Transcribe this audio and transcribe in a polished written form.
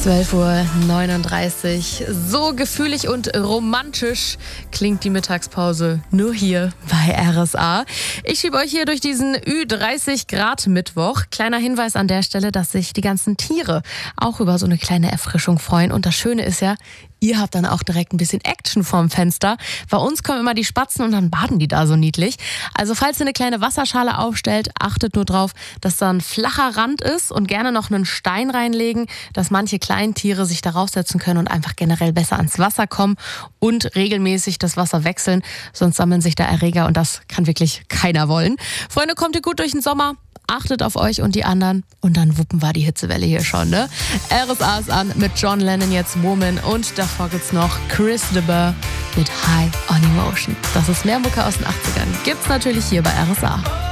12:39 Uhr. So gefühlig und romantisch klingt die Mittagspause nur hier bei RSA. Ich schiebe euch hier durch diesen Ü30 Grad Mittwoch. Kleiner Hinweis an der Stelle, dass sich die ganzen Tiere auch über so eine kleine Erfrischung freuen. Und das Schöne ist ja, ihr habt dann auch direkt ein bisschen Action vorm Fenster. Bei uns kommen immer die Spatzen und dann baden die da so niedlich. Also falls ihr eine kleine Wasserschale aufstellt, achtet nur drauf, dass da ein flacher Rand ist und gerne noch einen Stein reinlegen, dass manche Kleintiere sich darauf setzen können und einfach generell besser ans Wasser kommen und regelmäßig das Wasser wechseln, sonst sammeln sich da Erreger und das kann wirklich keiner wollen. Freunde, kommt ihr gut durch den Sommer? Achtet auf euch und die anderen und dann wuppen wir die Hitzewelle hier schon, ne? RSA ist an mit John Lennon, jetzt Woman, und davor gibt's noch Chris de Burgh mit High on Emotion. Das ist mehr Mucke aus den 80ern. Gibt's natürlich hier bei RSA.